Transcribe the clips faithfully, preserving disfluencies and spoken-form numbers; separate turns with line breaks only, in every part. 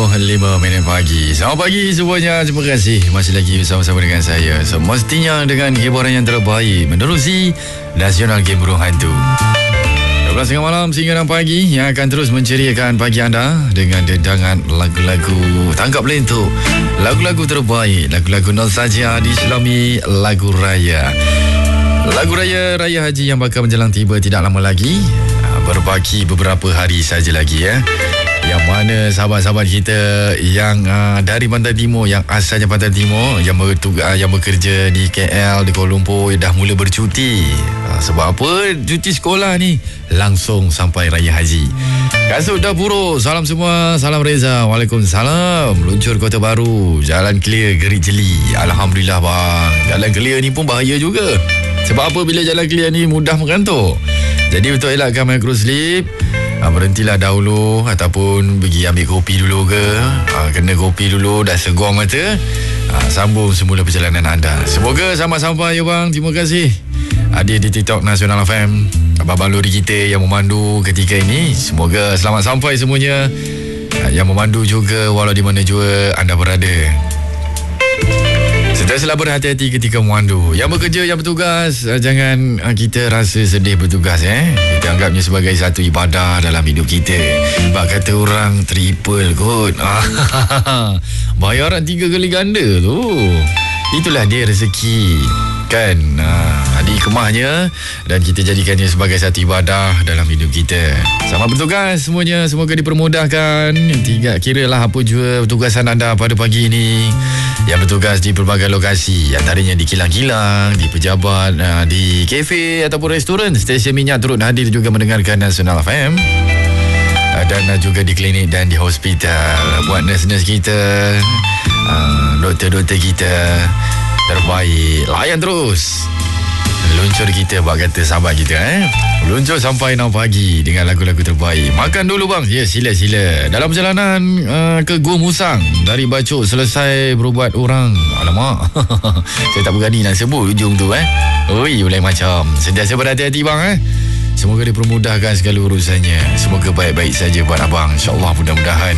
puluh lima minit pagi. Selamat pagi semuanya. Terima kasih masih lagi bersama-sama dengan saya. Semestinya dengan hiburan yang terbaik menerusi Nasional Game Burung Hantu. dua belas tengah malam sehingga enam pagi yang akan terus menceriakan pagi anda dengan dendangan lagu-lagu tangkap lentuk, lagu-lagu terbaik, lagu-lagu nostalgia diselami lagu raya. Lagu raya Raya Haji yang bakal menjelang tiba tidak lama lagi. Berbaki beberapa hari saja lagi ya. Yang mana sahabat-sahabat kita yang uh, dari Pantai Timur, yang asalnya Pantai Timur, yang bertugas, uh, yang bekerja di K L, di Kuala Lumpur, dah mula bercuti. Uh, sebab apa? Cuti sekolah ni langsung sampai Raya Haji. Kasut dah buruk. Salam semua. Salam Reza. Waalaikumsalam. Luncur Kota Baru. Jalan clear Gerik Jeli. Alhamdulillah bang. Jalan clear ni pun bahaya juga. Sebab apa? Bila jalan clear ni mudah mengantuk. Jadi untuk elakkan microslip, ha, berhentilah dahulu ataupun pergi ambil kopi dulu ke, ha, kena kopi dulu, dah segar mata, ha, sambung semula perjalanan anda. Semoga sampai-sampai ya bang. Terima kasih hadir di TikTok Nasional F M, abang-abang lori kita yang memandu ketika ini. Semoga selamat sampai semuanya, ha, yang memandu juga walau di mana jua anda berada. Sentiasalah berhati-hati ketika memandu. Yang bekerja, yang bertugas, jangan kita rasa sedih bertugas eh. Kita anggapnya sebagai satu ibadah dalam hidup kita. Sebab kata orang triple kot. Bayaran tiga kali ganda tu. Itulah dia rezeki kan, ha, dikemahnya dan kita jadikannya sebagai satu ibadah dalam hidup kita. Selamat bertugas semuanya. Semoga dipermudahkan. Tiga kiralah apa jua tugasan anda pada pagi ini, yang bertugas di pelbagai lokasi, antaranya di kilang-kilang, di pejabat, di kafe ataupun restoran. Stesen minyak turut hadir juga mendengarkan Nasional F M, dan juga di klinik dan di hospital. Buat nurse-nurse kita, doktor-doktor kita terbaik, layan terus. Luncur kita buat kata sahabat kita eh. Luncur sampai enam pagi dengan lagu-lagu terbaik. Makan dulu bang. Ya, sila-sila. Dalam perjalanan uh, ke Gua Musang, dari Bacok selesai berubat orang. Alamak. Saya tak berani nak sebut ujung tu eh. Oi, mulai macam. Sentiasa berhati-hati bang eh. Semoga dipermudahkan segala urusannya. Semoga baik-baik saja buat abang. InsyaAllah mudah-mudahan.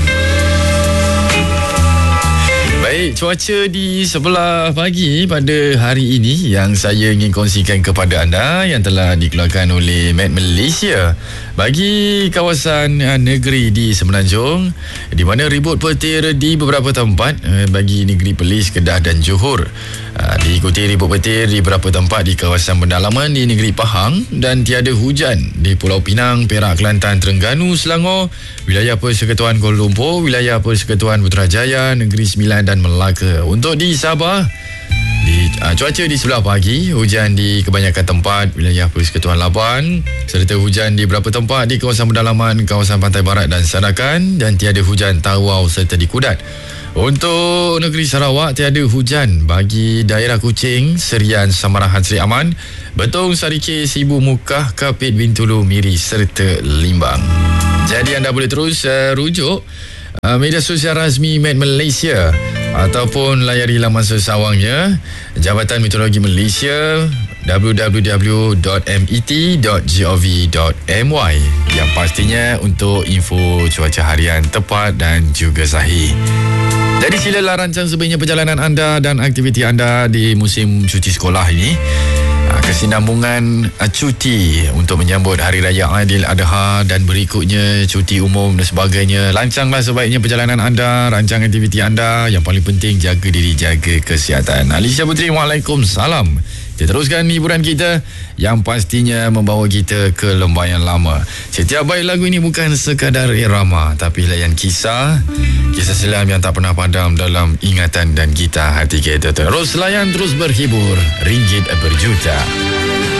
Baik, cuaca di sebelah pagi pada hari ini yang saya ingin kongsikan kepada anda, yang telah dikeluarkan oleh Met Malaysia bagi kawasan uh, negeri di Semenanjung, di mana ribut petir di beberapa tempat uh, bagi negeri Perlis, Kedah dan Johor. Uh, diikuti ribut petir di beberapa tempat di kawasan pendalaman di negeri Pahang, dan tiada hujan di Pulau Pinang, Perak, Kelantan, Terengganu, Selangor, wilayah Persekutuan Kuala Lumpur, wilayah Persekutuan Putrajaya, Negeri Sembilan dan Melaka. Untuk di Sabah, di, uh, cuaca di sebelah pagi, hujan di kebanyakan tempat wilayah Persekutuan Labuan, serta hujan di beberapa tempat di kawasan pendalaman, kawasan pantai barat dan Sarakan, dan tiada hujan Tawau serta di Kudat. Untuk negeri Sarawak, tiada hujan bagi daerah Kuching, Serian, Samarahan, Seri Aman, Betong, Sarike, Sibu, Mukah, Kapit, Bintulu, Miri serta Limbang. Jadi anda boleh terus uh, rujuk uh, media sosial rasmi Met Malaysia ataupun layari laman sesawangnya, Jabatan Meteorologi Malaysia, w w w dot met dot gov dot my, yang pastinya untuk info cuaca harian tepat dan juga sahih. Jadi silalah rancang sebaiknya perjalanan anda dan aktiviti anda di musim cuti sekolah ini. Kesinambungan cuti untuk menyambut Hari Raya Aidiladha dan berikutnya cuti umum dan sebagainya. Lancanglah sebaiknya perjalanan anda, rancang aktiviti anda. Yang paling penting, jaga diri, jaga kesihatan. Alicia Putri, Waalaikumsalam. Kita teruskan hiburan kita yang pastinya membawa kita ke lembayan lama. Setiap baik lagu ini bukan sekadar irama, tapi layan kisah, kisah selam yang tak pernah padam dalam ingatan dan gitar hati kita. Terus layan, terus berhibur, ringgit berjuta.